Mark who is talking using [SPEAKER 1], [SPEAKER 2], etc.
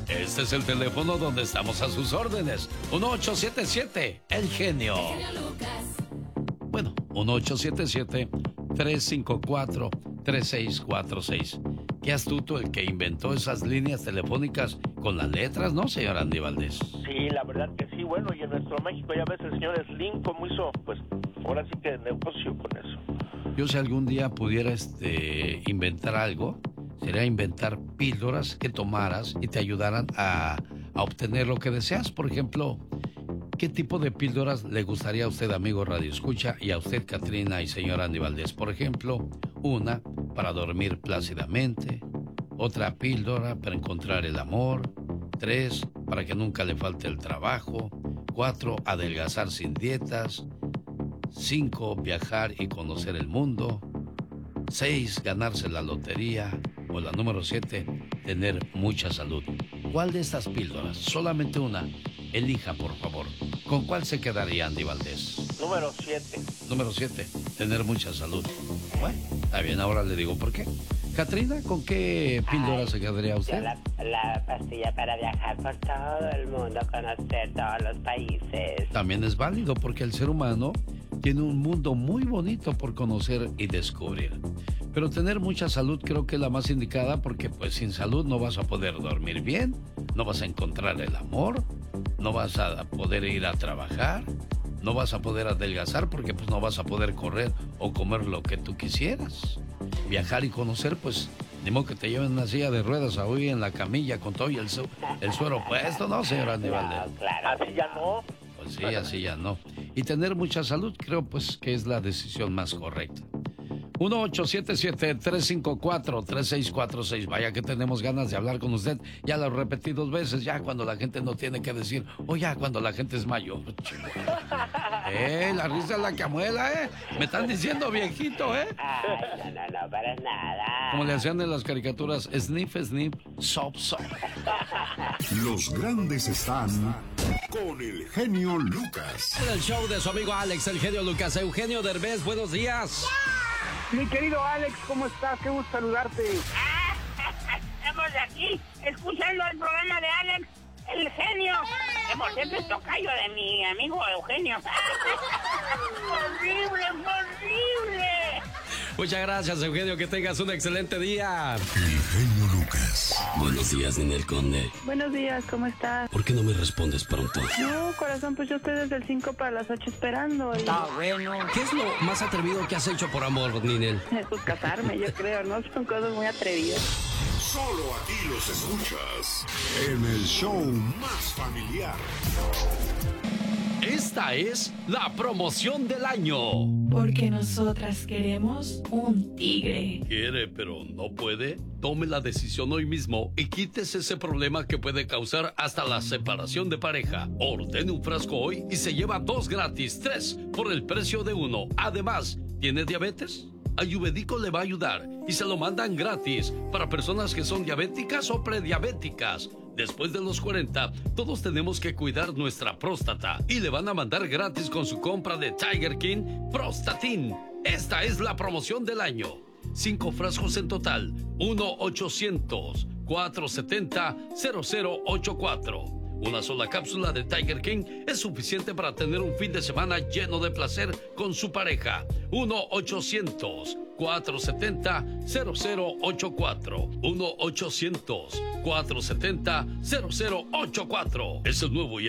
[SPEAKER 1] Este es el teléfono donde estamos a sus órdenes. 1877, El Genio. Bueno, 1877-354-3646. Qué astuto el que inventó esas líneas telefónicas con las letras, ¿no, señor Andy Valdés?
[SPEAKER 2] Sí, la verdad que sí. Bueno, y en nuestro México ya ves el señor Slim cómo hizo, pues, ahora sí que negocio con eso.
[SPEAKER 1] Yo si algún día pudiera inventar algo, sería inventar píldoras que tomaras y te ayudaran a obtener lo que deseas. Por ejemplo, ¿qué tipo de píldoras le gustaría a usted, amigo Radio Escucha, y a usted, Catrina y señor Andy Valdés? Por ejemplo, una para dormir plácidamente, otra píldora para encontrar el amor, 3 para que nunca le falte el trabajo, 4 adelgazar sin dietas, 5 viajar y conocer el mundo, 6 ganarse la lotería, o la número 7 tener mucha salud. ¿Cuál de estas píldoras? Solamente una. Elija, por favor. ¿Con cuál se quedaría, Andy Valdés?
[SPEAKER 2] Número 7.
[SPEAKER 1] Número 7, tener mucha salud. Bueno, está bien, ahora le digo por qué. Catrina, ¿con qué píldora se quedaría usted?
[SPEAKER 3] La pastilla para viajar por todo el mundo, conocer todos los países.
[SPEAKER 1] También es válido porque el ser humano tiene un mundo muy bonito por conocer y descubrir. Pero tener mucha salud creo que es la más indicada porque pues sin salud no vas a poder dormir bien, no vas a encontrar el amor, no vas a poder ir a trabajar, no vas a poder adelgazar porque pues no vas a poder correr o comer lo que tú quisieras. Viajar y conocer, pues, ni modo que te lleven una silla de ruedas hoy en la camilla con todo y el suero puesto, ¿no, señor Andy Valdés?
[SPEAKER 2] Claro. Así ya no.
[SPEAKER 1] Pues sí, así ya no. Y tener mucha salud creo pues que es la decisión más correcta. 1877-354-3646. Vaya que tenemos ganas de hablar con usted. Ya lo repetí 2 veces, ya cuando la gente no tiene que decir, o ya cuando la gente es mayor. La risa es la que amuela, Me están diciendo viejito,
[SPEAKER 3] Ay, no, para nada.
[SPEAKER 1] Como le hacían en las caricaturas, sniff, sniff, sop, sop.
[SPEAKER 4] Los grandes están con el genio Lucas.
[SPEAKER 1] En el show de su amigo Alex, el genio Lucas. Eugenio Derbez, buenos días.
[SPEAKER 5] Mi querido Alex, ¿cómo estás? Qué gusto saludarte.
[SPEAKER 6] Estamos aquí escuchando el programa de Alex, el genio. Que por cierto es tocayo de mi amigo Eugenio. ¡Horrible, horrible!
[SPEAKER 1] Muchas gracias, Eugenio. Que tengas un excelente día.
[SPEAKER 4] El genio Lucas.
[SPEAKER 7] Buenos días, Ninel Conde.
[SPEAKER 8] Buenos días, ¿cómo estás?
[SPEAKER 7] ¿Por qué no me respondes pronto?
[SPEAKER 8] No, corazón, pues yo estoy desde el 5 para las 8 esperando.
[SPEAKER 7] Está bueno. ¿Qué es lo más atrevido que has hecho por amor, Ninel?
[SPEAKER 8] Pues casarme, yo creo, ¿no? Son cosas muy atrevidas.
[SPEAKER 4] Solo aquí los escuchas en el show más familiar.
[SPEAKER 1] Esta es la promoción del año.
[SPEAKER 9] Porque nosotras queremos un tigre.
[SPEAKER 1] ¿Quiere pero no puede? Tome la decisión hoy mismo y quítese ese problema que puede causar hasta la separación de pareja. Ordene un frasco hoy y se lleva 2 gratis, 3 por el precio de 1. Además, ¿tiene diabetes? Ayurvédico le va a ayudar y se lo mandan gratis para personas que son diabéticas o prediabéticas. Después de los 40, todos tenemos que cuidar nuestra próstata y le van a mandar gratis con su compra de Tiger King Prostatin. Esta es la promoción del año. 5 frascos en total. 1-800-470-0084. Una sola cápsula de Tiger King es suficiente para tener un fin de semana lleno de placer con su pareja. 1-800-470-0084. 1-800-470-0084. Es el nuevo y